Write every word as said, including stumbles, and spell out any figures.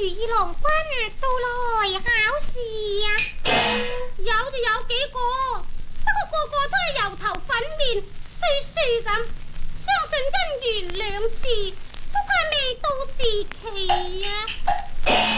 意郎君到來考試啊？ 有就有幾個，不過個個都係油頭粉面、衰衰咁，相信姻緣兩字都怕未到時期啊！